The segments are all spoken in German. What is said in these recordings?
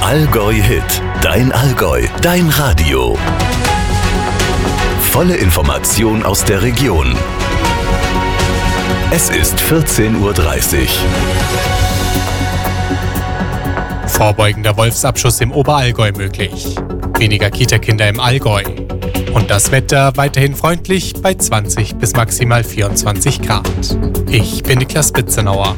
Allgäu Hit, dein Allgäu, dein Radio. Volle Information aus der Region. Es ist 14:30 Uhr. Vorbeugender Wolfsabschuss im Oberallgäu möglich. Weniger Kita-Kinder im Allgäu. Und das Wetter weiterhin freundlich bei 20 bis maximal 24 Grad. Ich bin Niklas Bitzenauer.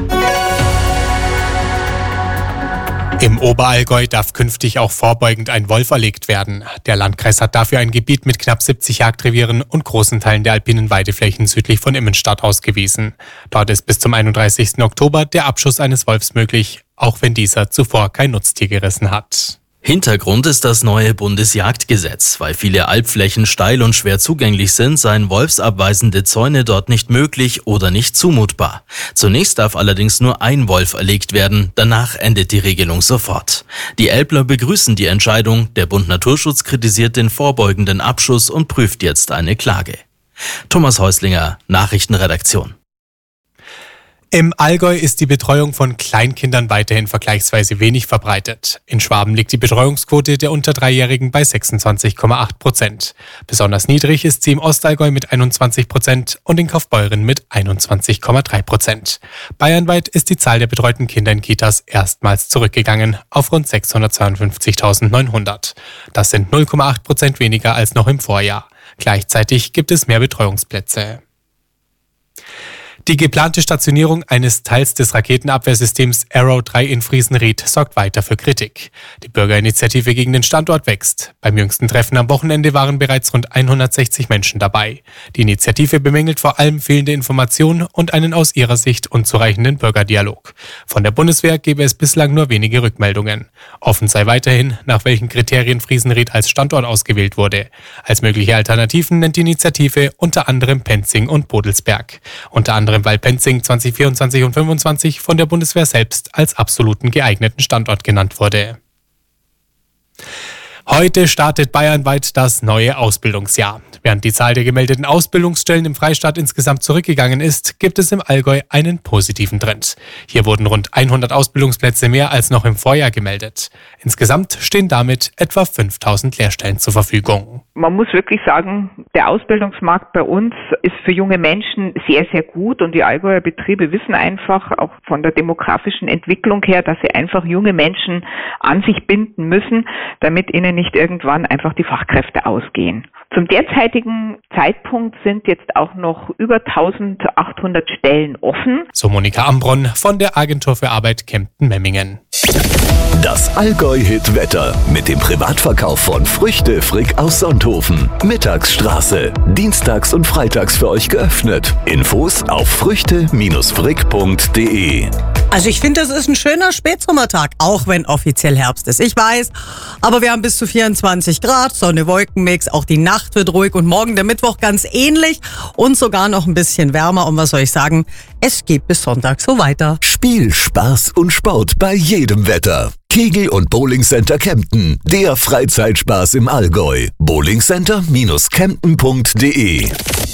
Im Oberallgäu darf künftig auch vorbeugend ein Wolf erlegt werden. Der Landkreis hat dafür ein Gebiet mit knapp 70 Jagdrevieren und großen Teilen der alpinen Weideflächen südlich von Immenstadt ausgewiesen. Dort ist bis zum 31. Oktober der Abschuss eines Wolfs möglich, auch wenn dieser zuvor kein Nutztier gerissen hat. Hintergrund ist das neue Bundesjagdgesetz. Weil viele Alpflächen steil und schwer zugänglich sind, seien wolfsabweisende Zäune dort nicht möglich oder nicht zumutbar. Zunächst darf allerdings nur ein Wolf erlegt werden, danach endet die Regelung sofort. Die Elbler begrüßen die Entscheidung, der Bund Naturschutz kritisiert den vorbeugenden Abschuss und prüft jetzt eine Klage. Thomas Häuslinger, Nachrichtenredaktion. Im Allgäu ist die Betreuung von Kleinkindern weiterhin vergleichsweise wenig verbreitet. In Schwaben liegt die Betreuungsquote der unter 3-Jährigen bei 26,8%. Besonders niedrig ist sie im Ostallgäu mit 21% und in Kaufbeuren mit 21,3%. Bayernweit ist die Zahl der betreuten Kinder in Kitas erstmals zurückgegangen auf rund 652.900. Das sind 0,8% weniger als noch im Vorjahr. Gleichzeitig gibt es mehr Betreuungsplätze. Die geplante Stationierung eines Teils des Raketenabwehrsystems Arrow 3 in Friesenried sorgt weiter für Kritik. Die Bürgerinitiative gegen den Standort wächst. Beim jüngsten Treffen am Wochenende waren bereits rund 160 Menschen dabei. Die Initiative bemängelt vor allem fehlende Informationen und einen aus ihrer Sicht unzureichenden Bürgerdialog. Von der Bundeswehr gebe es bislang nur wenige Rückmeldungen. Offen sei weiterhin, nach welchen Kriterien Friesenried als Standort ausgewählt wurde. Als mögliche Alternativen nennt die Initiative unter anderem Penzing und Bodelsberg. Unter anderem weil Penzing 2024 und 2025 von der Bundeswehr selbst als absoluten geeigneten Standort genannt wurde. Heute startet bayernweit das neue Ausbildungsjahr. Während die Zahl der gemeldeten Ausbildungsstellen im Freistaat insgesamt zurückgegangen ist, gibt es im Allgäu einen positiven Trend. Hier wurden rund 100 Ausbildungsplätze mehr als noch im Vorjahr gemeldet. Insgesamt stehen damit etwa 5.000 Lehrstellen zur Verfügung. Man muss wirklich sagen, der Ausbildungsmarkt bei uns ist für junge Menschen sehr, sehr gut und die Allgäuer Betriebe wissen einfach, auch von der demografischen Entwicklung her, dass sie einfach junge Menschen an sich binden müssen, damit ihnen nicht irgendwann einfach die Fachkräfte ausgehen. Zum derzeitigen Zeitpunkt sind jetzt auch noch über 1.800 Stellen offen. So Monika Ambronn von der Agentur für Arbeit Kempten-Memmingen. Das Allgäu-Hit-Wetter mit dem Privatverkauf von Früchte Frick aus Sonthofen. Mittagsstraße. Dienstags und freitags für euch geöffnet. Infos auf früchte-frick.de. Also ich finde, das ist ein schöner Spätsommertag, auch wenn offiziell Herbst ist. Ich weiß, aber wir haben bis zu 24 Grad, Sonne-Wolkenmix, auch die Nacht wird ruhig und morgen der Mittwoch ganz ähnlich und sogar noch ein bisschen wärmer. Und was soll ich sagen, es geht bis Sonntag so weiter. Spiel, Spaß und Sport bei jedem Wetter. Kegel- und Bowlingcenter Kempten, der Freizeitspaß im Allgäu. bowlingcenter-kempten.de.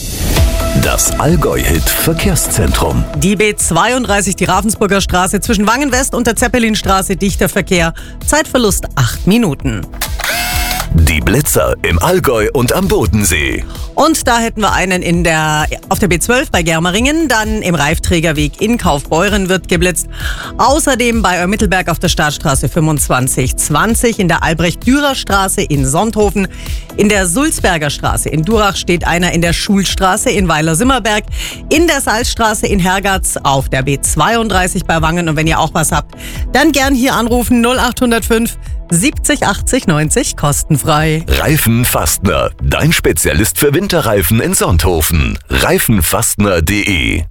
Das Allgäu-Hit Verkehrszentrum. Die B32, die Ravensburger Straße zwischen Wangen-West und der Zeppelinstraße, dichter Verkehr. Zeitverlust 8 Minuten. Die Blitzer im Allgäu und am Bodensee. Und da hätten wir einen auf der B12 bei Germeringen, dann im Reifträgerweg in Kaufbeuren wird geblitzt. Außerdem bei Eurmittelberg auf der Startstraße 2520, in der Albrecht-Dürer-Straße in Sonthofen, in der Sulzberger Straße in Durach steht einer in der Schulstraße in Weiler-Simmerberg, in der Salzstraße in Hergatz, auf der B32 bei Wangen. Und wenn ihr auch was habt, dann gern hier anrufen 0805 70 80 90 kostenfrei. Reifenfastner, dein Spezialist für Winterreifen in Sonthofen. Reifenfastner.de.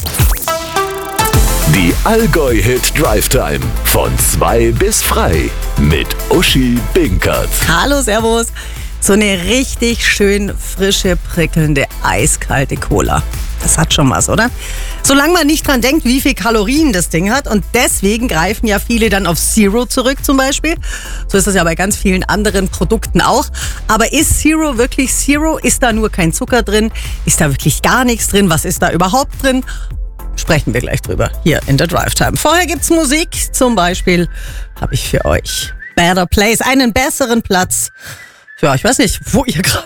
Die Allgäu-Hit Drive Time von 2 bis frei mit Uschi Binkert. Hallo, servus. So eine richtig schön frische, prickelnde, eiskalte Cola. Das hat schon was, oder? Solange man nicht dran denkt, wie viel Kalorien das Ding hat. Und deswegen greifen ja viele dann auf Zero zurück zum Beispiel. So ist das ja bei ganz vielen anderen Produkten auch. Aber ist Zero wirklich Zero? Ist da nur kein Zucker drin? Ist da wirklich gar nichts drin? Was ist da überhaupt drin? Sprechen wir gleich drüber hier in der Drive Time. Vorher gibt's Musik. Zum Beispiel habe ich für euch better place, einen besseren Platz. Ja, ich weiß nicht, wo ihr gerade